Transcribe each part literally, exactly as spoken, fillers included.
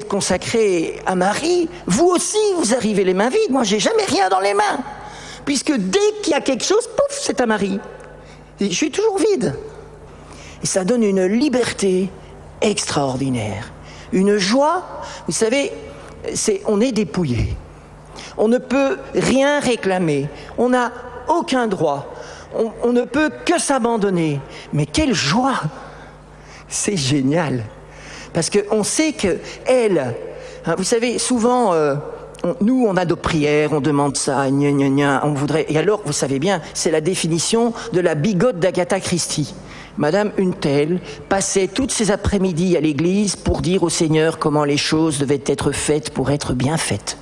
êtes consacré à Marie, vous aussi, vous arrivez les mains vides. Moi, j'ai jamais rien dans les mains. Puisque dès qu'il y a quelque chose, pouf, c'est à Marie. Et je suis toujours vide. Et ça donne une liberté extraordinaire. Une joie, vous savez, c'est, on est dépouillé. On ne peut rien réclamer. On n'a aucun droit. On, on ne peut que s'abandonner. Mais quelle joie! C'est génial. Parce qu'on sait qu'elle, hein, vous savez, souvent, euh, on, nous, on a nos prières, on demande ça, gna gna gna, on voudrait... Et alors, vous savez bien, c'est la définition de la bigote d'Agatha Christie. Madame une telle passait toutes ses après-midi à l'église pour dire au Seigneur comment les choses devaient être faites pour être bien faites.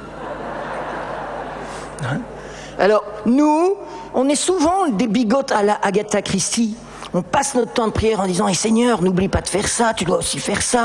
Hein? Alors, nous, on est souvent des bigotes à la Agatha Christie. On passe notre temps de prière en disant « Hey Seigneur, n'oublie pas de faire ça, tu dois aussi faire ça. »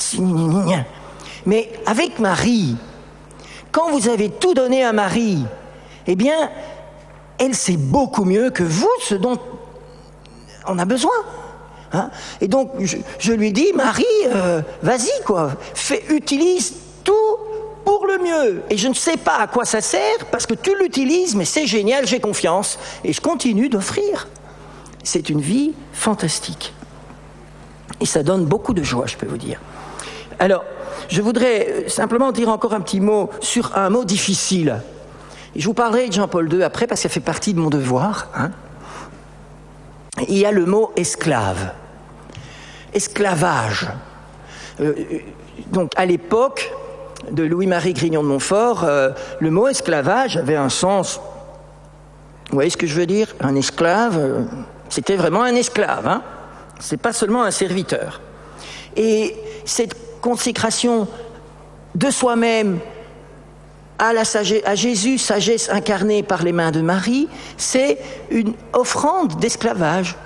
Mais avec Marie, quand vous avez tout donné à Marie, eh bien, elle sait beaucoup mieux que vous ce dont on a besoin. Hein? Et donc, je, je lui dis « Marie, euh, vas-y, quoi, fais, utilise tout pour le mieux. Et je ne sais pas à quoi ça sert, parce que tu l'utilises, mais c'est génial, j'ai confiance. » Et je continue d'offrir. C'est une vie fantastique. Et ça donne beaucoup de joie, je peux vous dire. Alors, je voudrais simplement dire encore un petit mot sur un mot difficile. Et je vous parlerai de Jean-Paul deux après, parce que ça fait partie de mon devoir. Hein. Il y a le mot esclave. Esclavage. Euh, donc, à l'époque de Louis-Marie Grignon de Montfort, euh, le mot esclavage avait un sens. Vous voyez ce que je veux dire? Un esclave... Euh, C'était vraiment un esclave, hein. C'est pas seulement un serviteur. Et cette consécration de soi-même à, la sagesse, à Jésus, sagesse incarnée par les mains de Marie, c'est une offrande d'esclavage.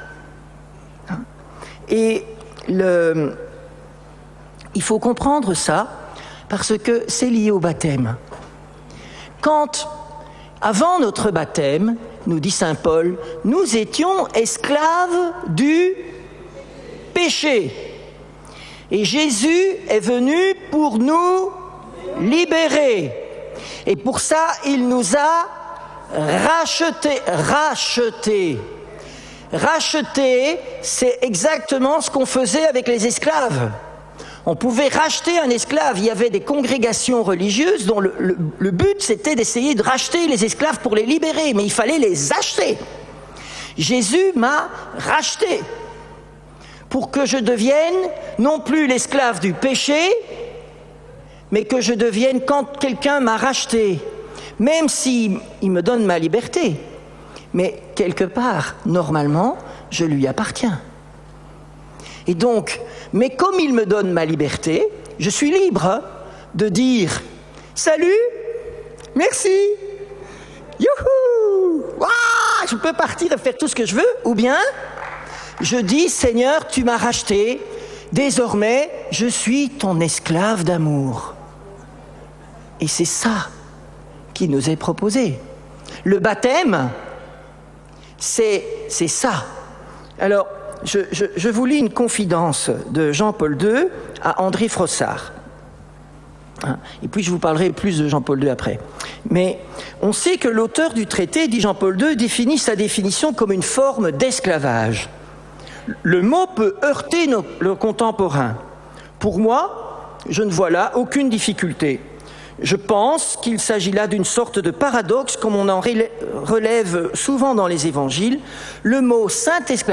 Et le, il faut comprendre ça parce que c'est lié au baptême. Quand, avant notre baptême, nous dit saint Paul, nous étions esclaves du péché. Et Jésus est venu pour nous libérer. Et pour ça, il nous a rachetés. Rachetés. Racheter, c'est exactement ce qu'on faisait avec les esclaves. On pouvait racheter un esclave. Il y avait des congrégations religieuses dont le, le, le but, c'était d'essayer de racheter les esclaves pour les libérer. Mais il fallait les acheter. Jésus m'a racheté pour que je devienne non plus l'esclave du péché, mais que je devienne quand quelqu'un m'a racheté. Même s'il me donne ma liberté. Mais quelque part, normalement, je lui appartiens. Et donc, mais comme il me donne ma liberté, je suis libre de dire « Salut, merci, youhou, ouah, je peux partir et faire tout ce que je veux » ou bien je dis « Seigneur, tu m'as racheté, désormais je suis ton esclave d'amour ». Et c'est ça qui nous est proposé. Le baptême, c'est, c'est ça. Alors, Je, je, je vous lis une confidence de Jean-Paul deux à André Frossard. Et puis je vous parlerai plus de Jean-Paul deux après. Mais on sait que l'auteur du traité, dit Jean-Paul deux, définit sa définition comme une forme d'esclavage. Le mot peut heurter nos, nos contemporains. Pour moi, je ne vois là aucune difficulté. Je pense qu'il s'agit là d'une sorte de paradoxe, comme on en relève souvent dans les évangiles, le mot « saint-esclavage »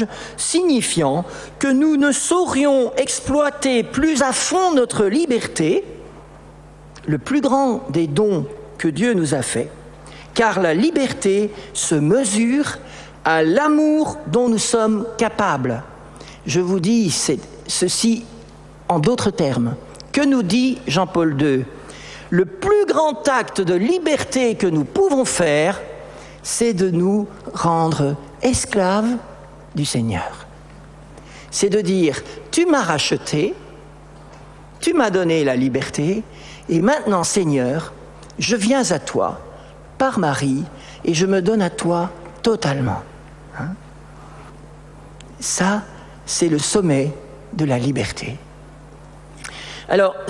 signifiant que nous ne saurions exploiter plus à fond notre liberté, le plus grand des dons que Dieu nous a fait, car la liberté se mesure à l'amour dont nous sommes capables. Je vous dis ceci en d'autres termes. Que nous dit Jean-Paul deux ? Le plus grand acte de liberté que nous pouvons faire, c'est de nous rendre esclaves du Seigneur. C'est de dire, tu m'as racheté, tu m'as donné la liberté, et maintenant, Seigneur, je viens à toi par Marie, et je me donne à toi totalement. Hein? Ça, c'est le sommet de la liberté. Alors,